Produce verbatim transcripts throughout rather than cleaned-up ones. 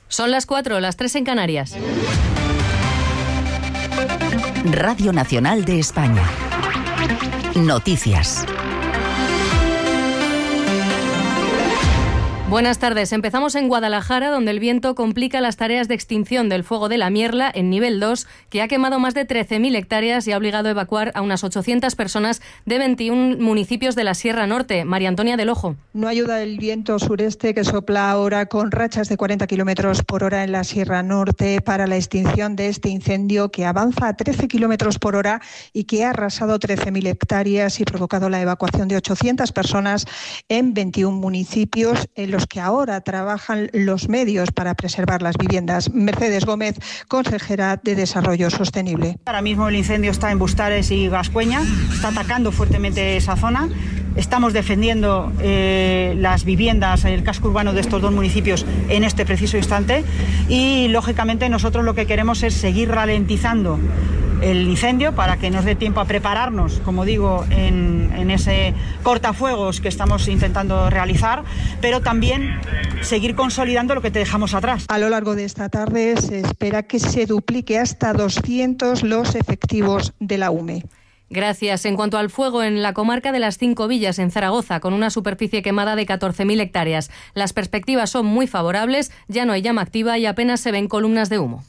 Son las cuatro, las tres en Canarias. Radio Nacional de España. Noticias. Buenas tardes. Empezamos en Guadalajara, donde el viento complica las tareas de extinción del fuego de la Mierla en nivel dos, que ha quemado más de trece mil hectáreas y ha obligado a evacuar a unas ochocientas personas de veintiún municipios de la Sierra Norte. María Antonia del Ojo. No ayuda el viento sureste que sopla ahora con rachas de cuarenta kilómetros por hora en la Sierra Norte para la extinción de este incendio que avanza a trece kilómetros por hora y que ha arrasado trece mil hectáreas y provocado la evacuación de ochocientas personas en veintiún municipios en los que ahora trabajan los medios para preservar las viviendas. Mercedes Gómez, consejera de Desarrollo Sostenible. Ahora mismo el incendio está en Bustares y Gascueña, está atacando fuertemente esa zona. Estamos defendiendo eh, las viviendas, el casco urbano de estos dos municipios en este preciso instante y, lógicamente, nosotros lo que queremos es seguir ralentizando el incendio para que nos dé tiempo a prepararnos, como digo, en, en ese cortafuegos que estamos intentando realizar, pero también seguir consolidando lo que te dejamos atrás. A lo largo de esta tarde se espera que se duplique hasta doscientos los efectivos de la U M E. Gracias. En cuanto al fuego, en la comarca de las Cinco Villas, en Zaragoza, con una superficie quemada de catorce mil hectáreas. Las perspectivas son muy favorables, ya no hay llama activa y apenas se ven columnas de humo.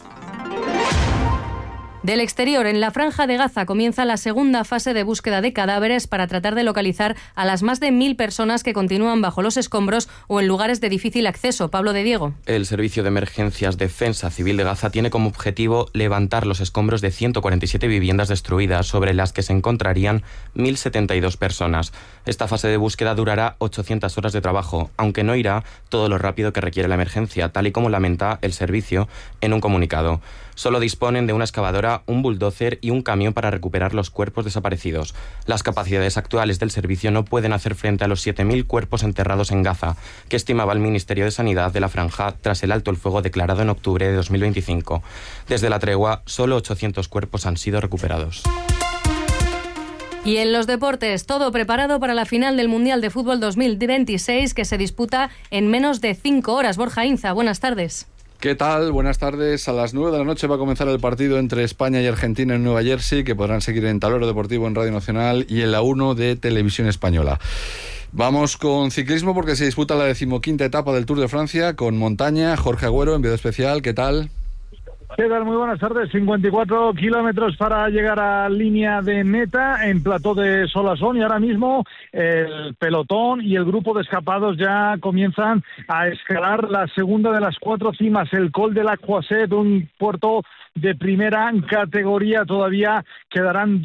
Del exterior, en la Franja de Gaza comienza la segunda fase de búsqueda de cadáveres para tratar de localizar a las más de mil personas que continúan bajo los escombros o en lugares de difícil acceso. Pablo de Diego. El Servicio de Emergencias Defensa Civil de Gaza tiene como objetivo levantar los escombros de ciento cuarenta y siete viviendas destruidas, sobre las que se encontrarían mil setenta y dos personas. Esta fase de búsqueda durará ochocientas horas de trabajo, aunque no irá todo lo rápido que requiere la emergencia, tal y como lamenta el servicio en un comunicado. Solo disponen de una excavadora, un bulldozer y un camión para recuperar los cuerpos desaparecidos. Las capacidades actuales del servicio no pueden hacer frente a los siete mil cuerpos enterrados en Gaza, que estimaba el Ministerio de Sanidad de la Franja tras el alto el fuego declarado en octubre de dos mil veinticinco. Desde la tregua, solo ochocientos cuerpos han sido recuperados. Y en los deportes, todo preparado para la final del Mundial de Fútbol dos mil veintiséis, que se disputa en menos de cinco horas. Borja Inza, buenas tardes. ¿Qué tal? Buenas tardes. A las nueve de la noche va a comenzar el partido entre España y Argentina en Nueva Jersey, que podrán seguir en Tablero Deportivo en Radio Nacional y en la uno de Televisión Española. Vamos con ciclismo porque se disputa la decimoquinta etapa del Tour de Francia con montaña. Jorge Agüero, enviado especial. ¿Qué tal? ¿Qué tal? Muy buenas tardes. cincuenta y cuatro kilómetros para llegar a línea de meta en plató de Solasson, y ahora mismo el pelotón y el grupo de escapados ya comienzan a escalar la segunda de las cuatro cimas, el Col de la Croisette, un puerto de primera categoría. Todavía quedarán